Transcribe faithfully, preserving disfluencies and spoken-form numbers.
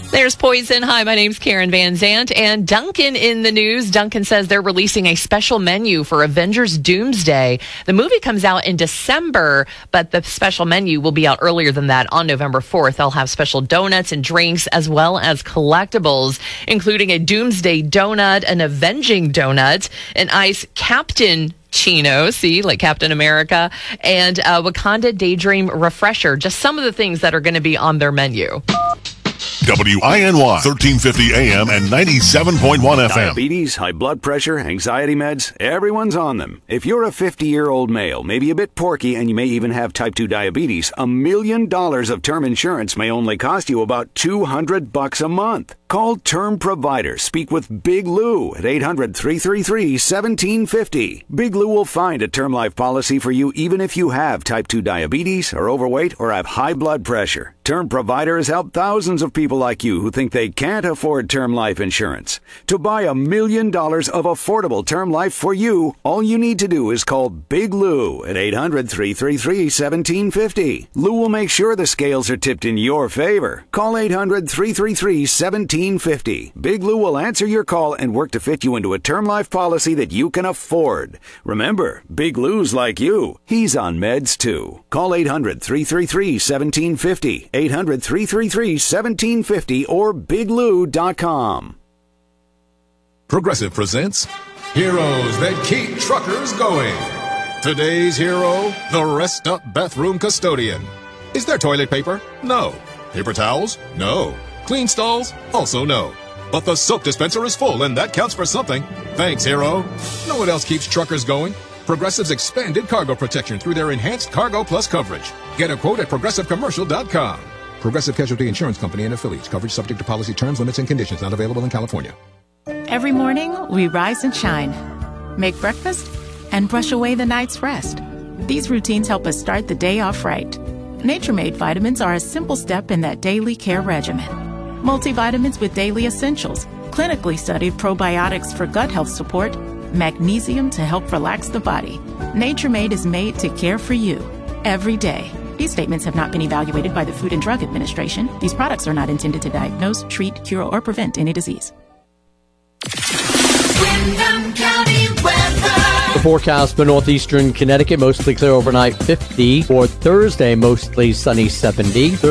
There's Poison. Hi, my name's Karen Van Zant. And Dunkin' in the news. Dunkin' says they're releasing a special menu for Avengers Doomsday. The movie comes out in December, but the special menu will be out earlier than that on November fourth. They'll have special donuts and drinks as well as collectibles, including a Doomsday donut, an Avenging donut, an ice Captain Chino, see, like Captain America, and a Wakanda Daydream Refresher. Just some of the things that are going to be on their menu. W I N Y, thirteen fifty A M and ninety-seven point one F M. Diabetes, high blood pressure, anxiety meds, everyone's on them. If you're a fifty-year-old male, maybe a bit porky, and you may even have type two diabetes, a million dollars of term insurance may only cost you about two hundred bucks a month. Call Term Provider. Speak with Big Lou at eight hundred, three three three, one seven five zero. Big Lou will find a term life policy for you even if you have type two diabetes, are overweight, or have high blood pressure. Term Provider has helped thousands of people like you who think they can't afford term life insurance. To buy a million dollars of affordable term life for you, all you need to do is call Big Lou at eight hundred, three three three, one seven five zero. Lou will make sure the scales are tipped in your favor. Call eight hundred, three three three, one seven five zero. Big Lou will answer your call and work to fit you into a term life policy that you can afford. Remember, Big Lou's like you. He's on meds too. Call eight hundred, three three three, one seven five zero, eight hundred, three three three, one seven five zero, or big lou dot com. Progressive presents Heroes That Keep Truckers Going. Today's hero, the rest-up bathroom custodian. Is there toilet paper? No. Paper towels? No. Clean stalls? Also no. But the soap dispenser is full, and that counts for something. Thanks, hero. Know what else keeps truckers going? Progressive's expanded cargo protection through their enhanced Cargo Plus coverage. Get a quote at progressive commercial dot com. Progressive Casualty Insurance Company and affiliates. Coverage subject to policy terms, limits, and conditions. Not available in California. Every morning, we rise and shine, make breakfast, and brush away the night's rest. These routines help us start the day off right. Nature Made vitamins are a simple step in that daily care regimen. Multivitamins with daily essentials, clinically studied probiotics for gut health support, magnesium to help relax the body. Nature Made is made to care for you every day. These statements have not been evaluated by the Food and Drug Administration. These products are not intended to diagnose, treat, cure, or prevent any disease. Windham County weather. The forecast for northeastern Connecticut, mostly clear overnight, fifty. For Thursday, mostly sunny, seventy.